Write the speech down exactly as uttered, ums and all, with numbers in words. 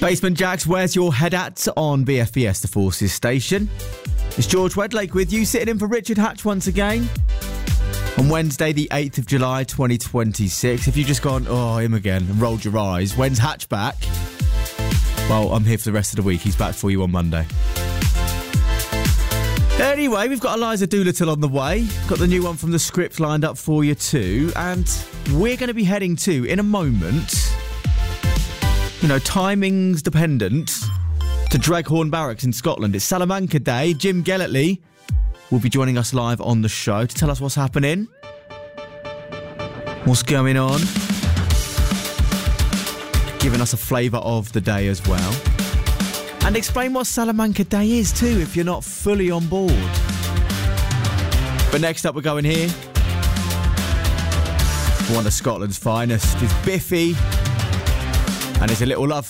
Basement Jacks, where's your head at on B F B S, the Forces station? It's George Wedlake with you, sitting in for Richard Hatch once again. On Wednesday, the eighth of July, twenty twenty-six. If you've just gone, oh, him again, and rolled your eyes, when's Hatch back? Well, I'm here for the rest of the week. He's back for you on Monday. Anyway, we've got Eliza Doolittle on the way. Got the new one from The Script lined up for you too. And we're going to be heading to, in a moment, you know, timings dependent, to Dreghorn Barracks in Scotland. It's Salamanca Day. Jim Gellertley will be joining us live on the show to tell us what's happening, what's going on, giving us a flavour of the day as well, and explain what Salamanca Day is too if you're not fully on board. But next up, we're going here. One of Scotland's finest is Biffy, and it's A Little Love.